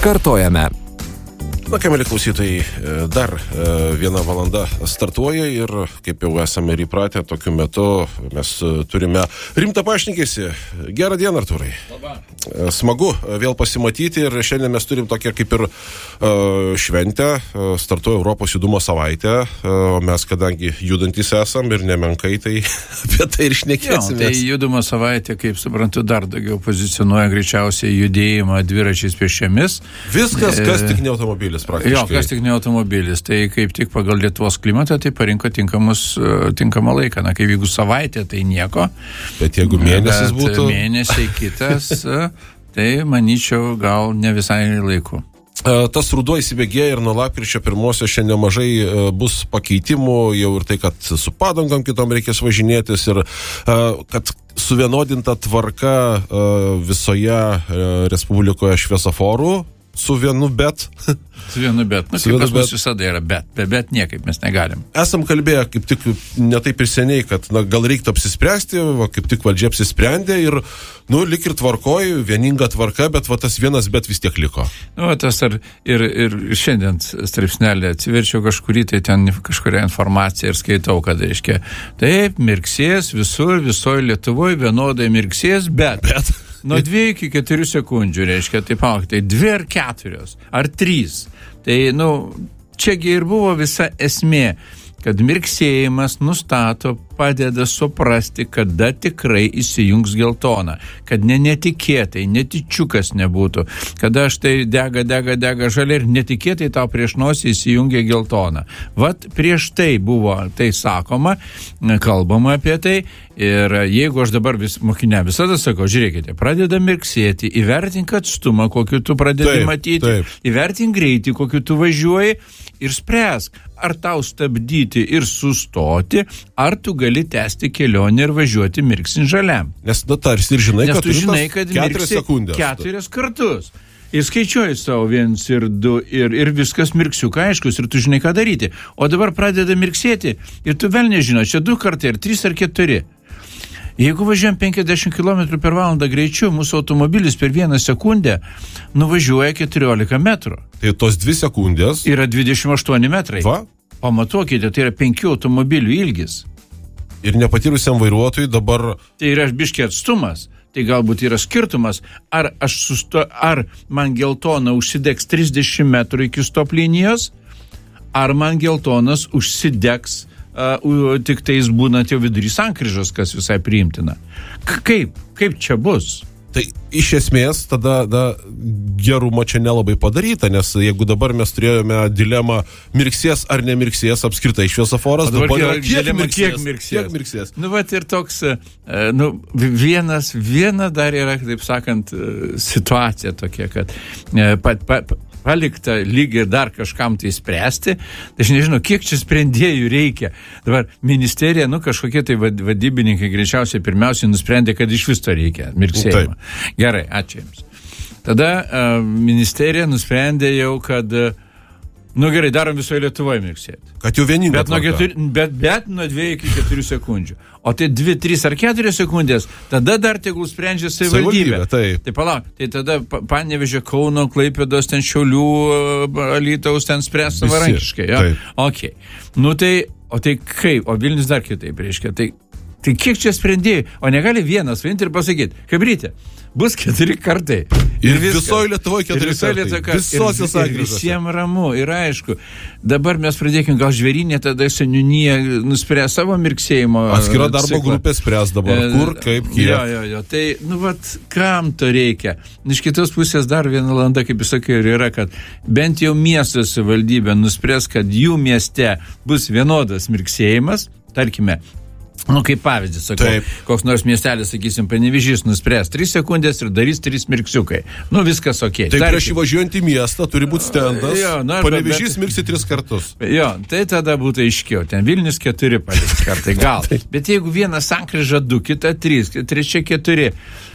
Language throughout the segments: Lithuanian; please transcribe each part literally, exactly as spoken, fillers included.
Kartojame. Na, ką, mėly klausytojai, dar viena valanda startuoja ir, kaip jau esame ir įpratę, tokiu metu mes turime rimtą pašnekesį. Gerą dieną, Artūrai. Labą. Smagu vėl pasimatyti ir šiandien mes turim tokią kaip ir uh, šventę, startuoja Europos judumo savaitė, o mes, kadangi judantys esam ir nemenkai, tai apie tai ir šnekėsime. Tai judumo savaitė, kaip suprantu, dar daugiau pozicionuoja greičiausiai judėjimą dviračiais pėsčiomis. Viskas, kas tik ne automobilis. Praktiškai. Jo, kas tik ne automobilis. Tai kaip tik pagal Lietuvos klimatą, tai parinko tinkamus, tinkamą laiką. Na, kaip jeigu savaitė, tai nieko. Bet jeigu mėnesis bet būtų... mėnesiai kitas, tai manyčiau gal ne visai laiku. Tas ruduo įsibėgėja ir nuo lapkričio pirmosios šiandien mažai bus pakeitimų, jau ir tai, kad su padangom kitom reikės važinėtis ir kad suvienodinta tvarka visoje Respublikoje šviesoforų, su vienu bet. Su vienu bet. Nu, kaip pas mus visada yra bet. Be bet niekaip mes negalim. Esam kalbėję kaip tik ne taip ir seniai, kad na, gal reiktų apsispręsti, va, kaip tik valdžia apsisprendė ir, nu, lik ir tvarkoj, vieninga tvarka, bet va tas vienas bet vis tiek liko. Nu, tas ar, ir, ir šiandien straipsnelį atsiverčiau kažkurį, tai ten kažkuria informacija ir skaitau, kad, reiškia, taip, mirksės visur, visoje Lietuvoje vienodai mirksės, bet... bet. Nuo dviejų iki keturių sekundžių, reiškia, tai palauk, tai dvi ar keturios, ar trys. Tai, nu, čiagi ir buvo visa esmė, kad mirksėjimas nustato, padeda suprasti, kada tikrai įsijungs geltona, kad ne netikėtai, netyčiukas nebūtų, kada štai dega, dega, dega žalia ir netikėtai tau prieš nosį įsijungia geltona. Vat prieš tai buvo, tai sakoma, kalbama apie tai ir jeigu aš dabar vis, mokinę visada sakau, žiūrėkite, pradeda mirksėti, įvertink atstumą, kokiu tu pradedi taip, matyti, taip. Įvertink greitį, kokiu tu važiuoji ir spręsk, ar tau stabdyti ir sustoti, ar tu gali tęsti kelionę ir važiuoti mirksint žaliam. Nes nu, tarsi ir žinai, Nes kad tu žinai, kad mirksi sekundės. Keturias kartus. Ir skaičiuoji savo viens ir du ir, ir viskas mirksiuka aiškus ir tu žinai, ką daryti. O dabar pradeda mirksėti ir tu vėl nežino, čia du kartai, ar trys, ar keturi. Jeigu važiuojam penkiasdešimt kilometrų per valandą greičiu, mūsų automobilis per vieną sekundę nuvažiuoja keturiolika metrų. Tai tos dvi sekundės... Yra dvidešimt aštuoni metrai. Va? Pamatuokite, tai yra penkių automobilių ilgis. Ir nepatyrusiam vairuotojui dabar... Tai yra biškiai atstumas. Tai galbūt yra skirtumas, ar, aš susto, ar man geltona užsidegs trisdešimt metrų iki stop linijos, ar man geltonas užsidegs uh, tik tais būnant jau vidury sankryžos, kas visai priimtina. K- kaip? Kaip čia bus? Tai iš esmės tada da, gerumo čia nelabai padaryta, nes jeigu dabar mes turėjome dilemą mirksės ar nemirksės apskritai šviesoforas, dabar, dabar yra kiek, kiek mirksės. Kiek mirksės. Kiek mirksės. Nu, vat ir toks, nu, vienas, viena dar yra, taip sakant, situacija tokia, kad pat, pat, palikta lygiai dar kažkam tai spręsti, tai aš nežinau, kiek čia sprendėjų reikia. Dabar ministerija, nu, kažkokie tai vadybininkai greičiausiai pirmiausiai nusprendė, kad iš vis to reikia, mirksėjimą. Gerai, ačiū Jums. Tada uh, ministerija nusprendė jau, kad, uh, nu gerai, darom visoje Lietuvoje mirksėti. Kad jau vieninga bet nuo, keturi, bet, bet nuo dviejų iki keturių sekundžių. O tai dvi, trys ar keturios sekundės, tada dar tegul sprendžia savivaldybė. Taip. Tai palauk, tai tada Panevėžio, Kauno, Klaipėdos, ten Šiaulių, Alytaus ten spręs savarankiškai. Ja? Okay. Nu tai, o tai kaip, o Vilnius dar kitaip reiškia. Tai, tai kiek čia sprendėjai, o negali vienas vainti ir pasakyti, kabrytė, bus keturi kartai. Ir, ir visoje Lietuvoje keturi kartai. Visose sankryžose. Visiems ramu ir aišku. Dabar mes pradėkime gal žvėrynė, tada seniūnija nuspręs savo mirksėjimo. Atskira darbo ciklą. Grupė spręs dabar, kur, kaip, kiek. Jo, jo, jo. Tai, nu, vat, kam to reikia? Iš kitos pusės dar viena valanda, kaip jūs sakai, ir yra, kad bent jau miesto savivaldybė nuspręs, kad jų mieste bus vienodas mirksėjimas, tarkime, nu, kaip pavyzdys, sakau, taip. Koks nors miestelis, sakysim, Panevėžys nuspręs tris sekundės ir darys trys mirksiukai. Nu, viskas okei. Tai prieš įvažiuojant į miestą turi būti stendas, jo, na, Panevėžys bet... mirksi tris kartus. Jo, tai tada būtų aiškiau. Ten Vilnius keturi paliks kartai, gal. Bet jeigu vieną sankryžą du, kita trys, trečia keturi,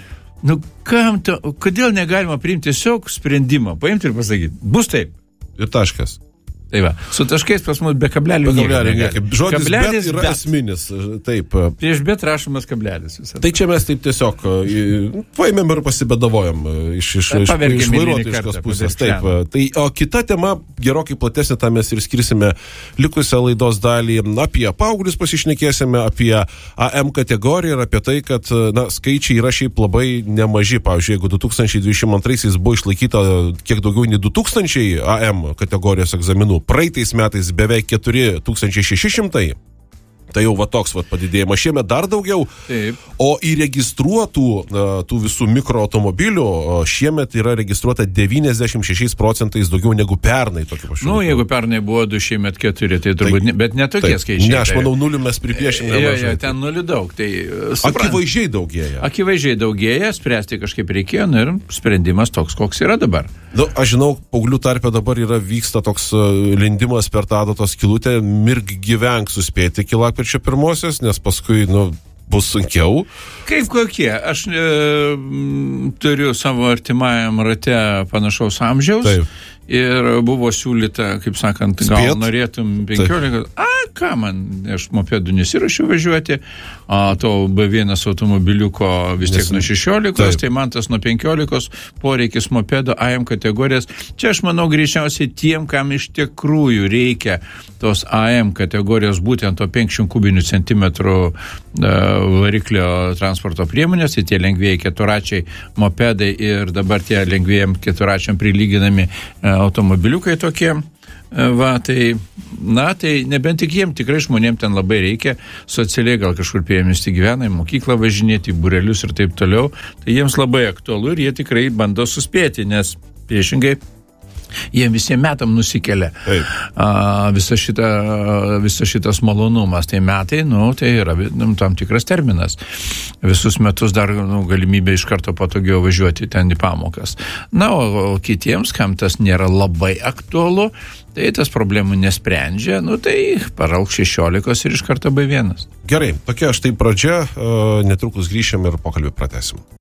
nu, kam to, kodėl negalima priimti tiesiog sprendimą, paimti ir pasakyti, bus taip. Ir taškas. Tai va, su taškais pas mus be kablelių be kablelių niekaip. Žodis kablelis, bet yra bet. Esminis, taip. Prieš bet rašomas kablelis. Visada. Tai čia mes taip tiesiog paėmėm ir pasibedavojom iš, iš, iš, iš vairuotojiškos pusės. Taip. Tai, o kita tema, gerokai platesnė, tą mes ir skirsime likusią laidos dalį. Apie paauglius pasišnekėsime, apie A M kategoriją ir apie tai, kad na, skaičiai yra šiaip labai nemaži. Pavyzdžiui, jeigu du tūkstančiai dvidešimt antraisiais buvo išlaikyta kiek daugiau nei du tūkstančiai A M kategorijos egzaminų, praeitais metais beveik keturi tūkstančiai šeši šimtai. Tai jau va toks va padidėjimas. Šiemet dar daugiau. Taip. O įregistruotų tų visų mikroautomobilių šiemet yra registruota devyniasdešimt šešiais procentais daugiau negu pernai. Na, nu, jeigu pernai buvo du, šiemet keturi, tai turbūt, tai, bet netokie skaičiai. Ne, aš manau, nulių mes pripiešime. Jo, jo, ten nulių daug. Tai, suprant, akivaizdžiai daugėja. Akivaizdžiai daugėja, spręsti kažkaip reikėjo, nu, ir sprendimas toks, koks yra dabar. Nu, aš žinau, paauglių tarpe dabar yra vyksta toks lindimas per tą tos skylutę, mirk gyvenk suspėti iki lapkričio pirmosios, nes paskui, nu, bus sunkiau. Kaip kokie? Aš e, turiu savo artimajam rate panašaus amžiaus. Taip. Ir buvo siūlyta, kaip sakant, gal Spėt? norėtum penkiolika. A, ką man, aš mopedų nesirašiau važiuoti, a, to B vienas automobiliuko vis tiek Nes... nuo šešiolikos, tai man tas nuo penkiolikos poreikis mopedo A M kategorijas. Čia aš manau greičiausiai tiem, kam iš tikrųjų reikia tos A M kategorijos, būtent to penkiasdešimt kubinių centimetrų a, variklio transporto priemonės, tai tie lengvėjai keturačiai mopedai ir dabar tie lengvėjam keturačiam prilyginami a, automobiliukai tokie, va, tai, na, tai nebent tik jiem, tikrai žmonėm ten labai reikia, socialiai gal kažkur priemiesti gyvena, į mokyklą važinėti, į būrelius ir taip toliau, tai jiems labai aktualu ir jie tikrai bando suspėti, nes priešingai jiem visiems metam nusikelia a, visa, šita, visa šitas malonumas. Tai metai, nu, tai yra nu, tam tikras terminas. Visus metus dar nu, galimybė iš karto patogiau važiuoti ten į pamokas. Na, o, o kitiems, kam tas nėra labai aktualu, tai tas problemų nesprendžia, nu, tai parauk šešiolikos ir iš karto B vienas. Gerai, tokia štai pradžia, netrukus grįšim ir pokalbį pratęsim.